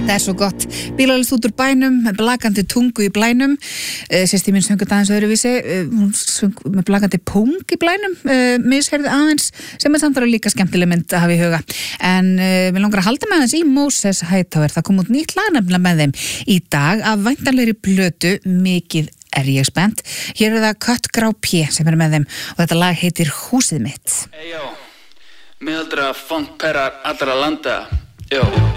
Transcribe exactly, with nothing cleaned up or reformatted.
Þetta er svo gott. Bílalist út úr bænum, með blakandi tungu í blænum. Uh, Sérst ég minn söngur aðeins öðruvísi. Uh, hún söng með blakandi pung í blænum. Uh, misherði aðeins, sem er samt alveg líka skemmtileg mynd að hafa í huga. En uh, mér langar að halda með aðeins í Moses Hightower. Það kom út nýtt lag nefnilega með þeim í dag af væntanlegri plötu, mikið er ég spennt. Hér er það Kött Grá P sem er með þeim og þetta lag heitir Húsið mitt. Ejó, miðaldra funkperrar allra landa. Jó.